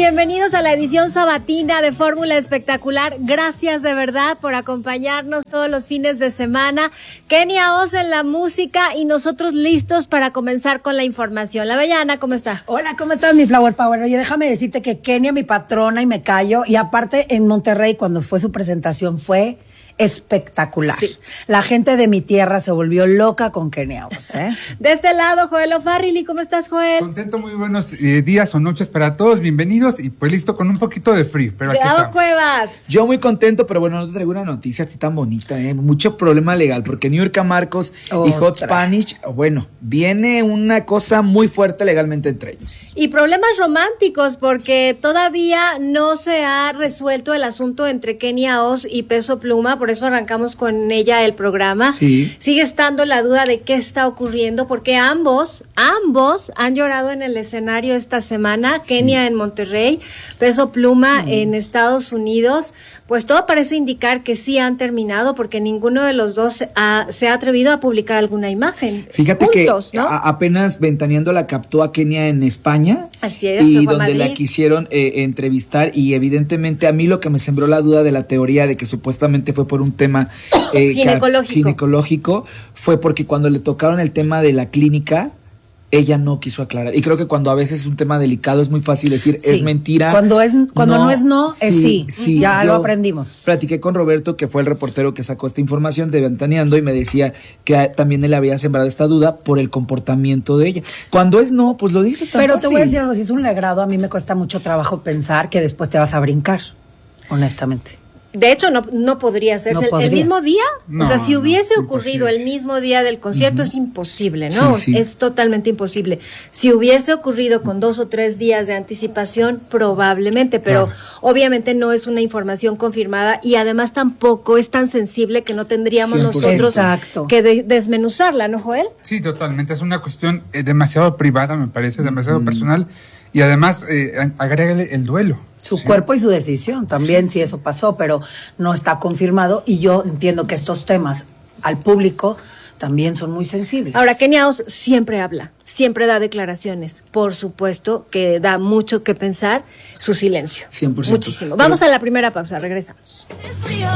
bienvenidos a la edición sabatina de Fórmula Espectacular. Gracias de verdad por acompañarnos todos los fines de semana. Kenia Os en la música y nosotros listos para comenzar con la información. La bella Ana, ¿cómo está? Hola, ¿cómo estás, mi Flower Power? Oye, déjame decirte que Kenia, mi patrona, y me callo. Y aparte, en Monterrey, cuando fue su presentación, fue espectacular. Sí. La gente de mi tierra se volvió loca con Kenia Os, ¿eh? De este lado, Joel O'Farrill. ¿Cómo estás, Joel? Contento, muy buenos días o noches para todos, bienvenidos y pues listo con un poquito de frío, pero aquí estamos. Cuevas. Yo muy contento, pero bueno, no te traigo una noticia así tan bonita, mucho problema legal, porque Niurka Marcos y Hot Spanish, bueno, viene una cosa muy fuerte legalmente entre ellos. Y problemas románticos, porque todavía no se ha resuelto el asunto entre Kenia Os y Peso Pluma, por eso arrancamos con ella el programa. Sí. Sigue estando la duda de qué está ocurriendo, porque ambos han llorado en el escenario esta semana. Sí. Kenia en Monterrey, Peso Pluma en Estados Unidos. Pues todo parece indicar que sí han terminado, porque ninguno de los dos se ha atrevido a publicar alguna imagen. Fíjate juntos, que ¿no? Apenas Ventaneando la captó a Kenia en España. Así es, y donde la quisieron entrevistar, y evidentemente a mí lo que me sembró la duda de la teoría de que supuestamente fue por un tema ginecológico fue porque cuando le tocaron el tema de la clínica, ella no quiso aclarar. Y creo que cuando a veces es un tema delicado es muy fácil decir es mentira. Cuando no es no, es sí. Sí, ya lo aprendimos. Platiqué con Roberto, que fue el reportero que sacó esta información de Ventaneando, y me decía que también él había sembrado esta duda por el comportamiento de ella. Cuando es no, pues lo dices tan Pero fácil. Te voy a decir algo, si es un legrado, a mí me cuesta mucho trabajo pensar que después te vas a brincar, honestamente. De hecho, no podría hacerse el mismo día. No, o sea, si hubiese ocurrido el mismo día del concierto, es imposible, ¿no? Sí. Es totalmente imposible. Si hubiese ocurrido con 2 o 3 días de anticipación, probablemente, pero obviamente no es una información confirmada, y además tampoco es tan sensible que no tendríamos 100%. Nosotros que desmenuzarla, ¿no, Joel? Sí, totalmente. Es una cuestión demasiado privada, me parece, demasiado personal, y además agrégale el duelo. Su cuerpo y su decisión también, si eso pasó, pero no está confirmado, y yo entiendo que estos temas al público también son muy sensibles. Ahora, Kenia Os siempre habla, siempre da declaraciones. Por supuesto que da mucho que pensar su silencio. 100%. Muchísimo. Vamos a la primera pausa, regresamos.